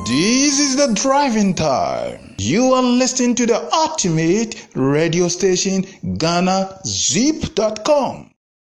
This is the driving time. You are listening to the ultimate radio station, GhanaZip.com.